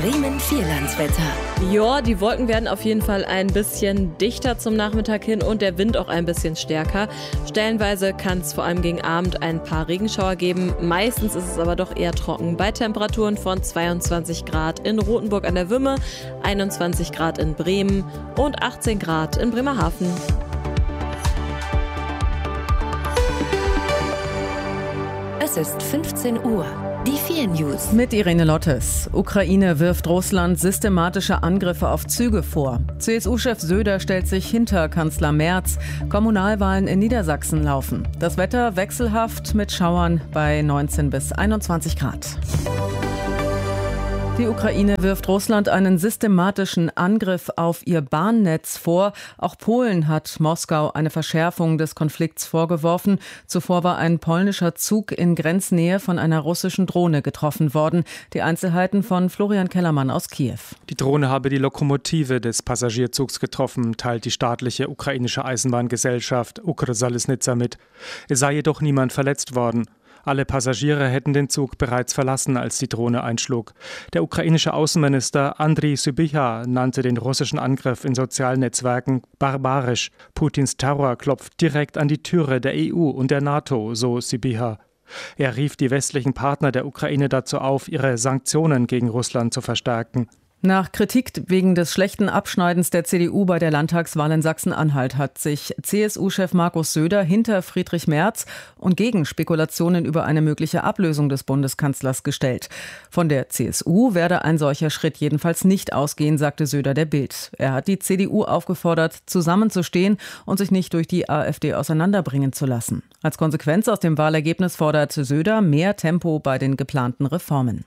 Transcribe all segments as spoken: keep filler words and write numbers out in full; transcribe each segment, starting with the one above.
Bremen Vierlandswetter. Ja, die Wolken werden auf jeden Fall ein bisschen dichter zum Nachmittag hin und der Wind auch ein bisschen stärker. Stellenweise kann es vor allem gegen Abend ein paar Regenschauer geben. Meistens ist es aber doch eher trocken bei Temperaturen von zweiundzwanzig Grad in Rothenburg an der Wümme, einundzwanzig Grad in Bremen und achtzehn Grad in Bremerhaven. Es ist fünfzehn Uhr. Die vier News. Mit Irene Lottes. Ukraine wirft Russland systematische Angriffe auf Züge vor. C S U-Chef Söder stellt sich hinter Kanzler Merz. Kommunalwahlen in Niedersachsen laufen. Das Wetter wechselhaft mit Schauern bei neunzehn bis einundzwanzig Grad. Die Ukraine wirft Russland einen systematischen Angriff auf ihr Bahnnetz vor. Auch Polen hat Moskau eine Verschärfung des Konflikts vorgeworfen. Zuvor war ein polnischer Zug in Grenznähe von einer russischen Drohne getroffen worden. Die Einzelheiten von Florian Kellermann aus Kiew. Die Drohne habe die Lokomotive des Passagierzugs getroffen, teilt die staatliche ukrainische Eisenbahngesellschaft Ukrsalisnitsa mit. Es sei jedoch niemand verletzt worden. Alle Passagiere hätten den Zug bereits verlassen, als die Drohne einschlug. Der ukrainische Außenminister Andriy Sybiha nannte den russischen Angriff in sozialen Netzwerken barbarisch. Putins Terror klopft direkt an die Türe der E U und der NATO, so Sybiha. Er rief die westlichen Partner der Ukraine dazu auf, ihre Sanktionen gegen Russland zu verstärken. Nach Kritik wegen des schlechten Abschneidens der C D U bei der Landtagswahl in Sachsen-Anhalt hat sich C S U-Chef Markus Söder hinter Friedrich Merz und gegen Spekulationen über eine mögliche Ablösung des Bundeskanzlers gestellt. Von der C S U werde ein solcher Schritt jedenfalls nicht ausgehen, sagte Söder der Bild. Er hat die C D U aufgefordert, zusammenzustehen und sich nicht durch die AfD auseinanderbringen zu lassen. Als Konsequenz aus dem Wahlergebnis fordert Söder mehr Tempo bei den geplanten Reformen.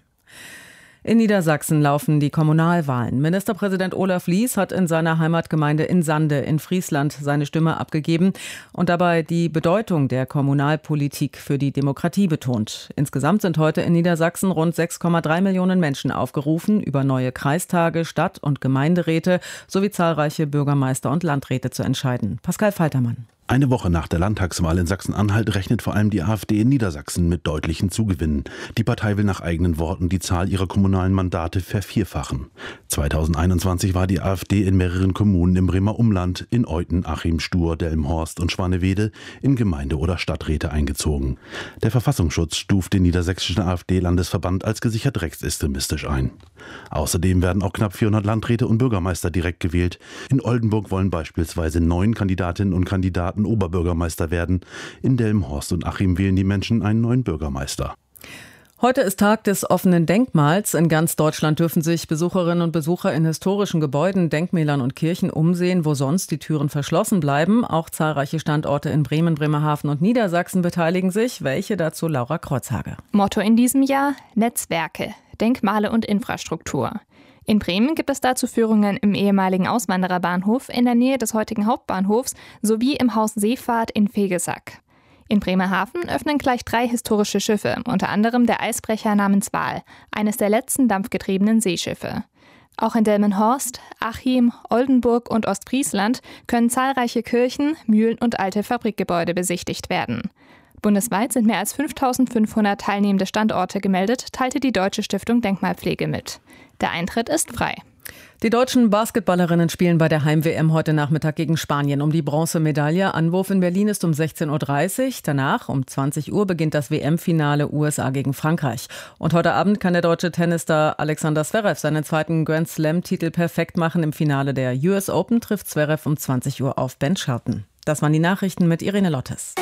In Niedersachsen laufen die Kommunalwahlen. Ministerpräsident Olaf Lies hat in seiner Heimatgemeinde in Sande in Friesland seine Stimme abgegeben und dabei die Bedeutung der Kommunalpolitik für die Demokratie betont. Insgesamt sind heute in Niedersachsen rund sechs Komma drei Millionen Menschen aufgerufen, über neue Kreistage, Stadt- und Gemeinderäte sowie zahlreiche Bürgermeister und Landräte zu entscheiden. Pascal Faltermann. Eine Woche nach der Landtagswahl in Sachsen-Anhalt rechnet vor allem die AfD in Niedersachsen mit deutlichen Zugewinnen. Die Partei will nach eigenen Worten die Zahl ihrer kommunalen Mandate vervierfachen. zweitausendeinundzwanzig war die AfD in mehreren Kommunen im Bremer Umland, in Euthen, Achim, Stur, Delmenhorst und Schwanewede in Gemeinde- oder Stadträte eingezogen. Der Verfassungsschutz stuft den niedersächsischen AfD-Landesverband als gesichert rechtsextremistisch ein. Außerdem werden auch knapp vierhundert Landräte und Bürgermeister direkt gewählt. In Oldenburg wollen beispielsweise neun Kandidatinnen und Kandidaten Oberbürgermeister werden. In Delmenhorst und Achim wählen die Menschen einen neuen Bürgermeister. Heute ist Tag des offenen Denkmals. In ganz Deutschland dürfen sich Besucherinnen und Besucher in historischen Gebäuden, Denkmälern und Kirchen umsehen, wo sonst die Türen verschlossen bleiben. Auch zahlreiche Standorte in Bremen, Bremerhaven und Niedersachsen beteiligen sich. Welche dazu Laura Kreuzhage. Motto in diesem Jahr: Netzwerke, Denkmale und Infrastruktur. In Bremen gibt es dazu Führungen im ehemaligen Auswandererbahnhof in der Nähe des heutigen Hauptbahnhofs sowie im Haus Seefahrt in Vegesack. In Bremerhaven öffnen gleich drei historische Schiffe, unter anderem der Eisbrecher namens Wal, eines der letzten dampfgetriebenen Seeschiffe. Auch in Delmenhorst, Achim, Oldenburg und Ostfriesland können zahlreiche Kirchen, Mühlen und alte Fabrikgebäude besichtigt werden. Bundesweit sind mehr als fünftausendfünfhundert teilnehmende Standorte gemeldet, teilte die Deutsche Stiftung Denkmalpflege mit. Der Eintritt ist frei. Die deutschen Basketballerinnen spielen bei der Heim-W M heute Nachmittag gegen Spanien um die Bronzemedaille. Anwurf in Berlin ist um sechzehn Uhr dreißig. Danach um zwanzig Uhr beginnt das W M-Finale U S A gegen Frankreich. Und heute Abend kann der deutsche Tennisstar Alexander Zverev seinen zweiten Grand Slam-Titel perfekt machen. Im Finale der U S Open trifft Zverev um zwanzig Uhr auf Ben Shelton. Das waren die Nachrichten mit Irene Lottes.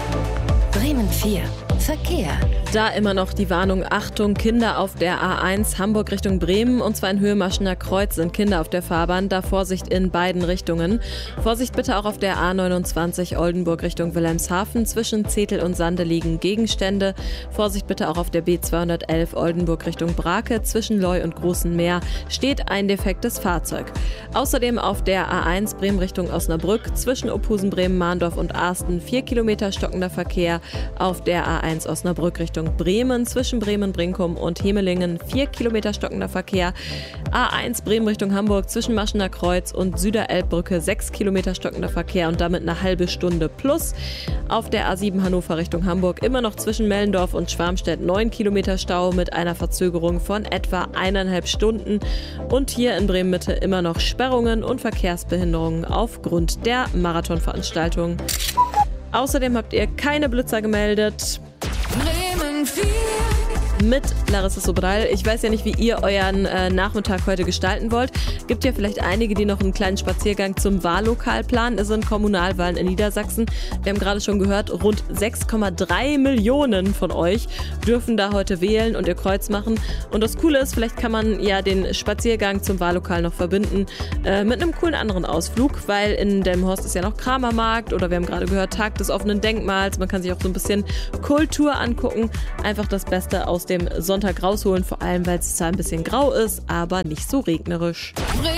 Bremen vier. Verkehr. Da immer noch die Warnung: Achtung, Kinder auf der A eins Hamburg Richtung Bremen, und zwar in Höhe Maschener Kreuz sind Kinder auf der Fahrbahn, da Vorsicht in beiden Richtungen. Vorsicht bitte auch auf der A neunundzwanzig Oldenburg Richtung Wilhelmshaven, zwischen Zetel und Sande liegen Gegenstände. Vorsicht bitte auch auf der B zweihundertelf Oldenburg Richtung Brake, zwischen Leu und Großen Meer steht ein defektes Fahrzeug. Außerdem auf der A eins Bremen Richtung Osnabrück, zwischen Ophusen, Bremen, Mahndorf und Arsten vier Kilometer stockender Verkehr. Auf der A eins Osnabrück Richtung Bremen. Zwischen Bremen-Brinkum und Hemelingen vier Kilometer stockender Verkehr. A eins Bremen Richtung Hamburg zwischen Maschener Kreuz und Süderelbbrücke sechs Kilometer stockender Verkehr und damit eine halbe Stunde plus. Auf der A sieben Hannover Richtung Hamburg immer noch zwischen Mellendorf und Schwarmstedt neun Kilometer Stau mit einer Verzögerung von etwa eineinhalb Stunden. Und hier in Bremen-Mitte immer noch Sperrungen und Verkehrsbehinderungen aufgrund der Marathonveranstaltung. Außerdem habt ihr keine Blitzer gemeldet. Bremen vier. Mit Larissa Sobral. Ich weiß ja nicht, wie ihr euren äh, Nachmittag heute gestalten wollt. Gibt ja vielleicht einige, die noch einen kleinen Spaziergang zum Wahllokal planen. Es sind Kommunalwahlen in Niedersachsen. Wir haben gerade schon gehört, rund sechs Komma drei Millionen von euch dürfen da heute wählen und ihr Kreuz machen. Und das Coole ist, vielleicht kann man ja den Spaziergang zum Wahllokal noch verbinden äh, mit einem coolen anderen Ausflug, weil in Delmenhorst ist ja noch Kramermarkt oder wir haben gerade gehört, Tag des offenen Denkmals. Man kann sich auch so ein bisschen Kultur angucken. Einfach das Beste aus dem Sonntag rausholen, vor allem weil es zwar ein bisschen grau ist, aber nicht so regnerisch. Bremen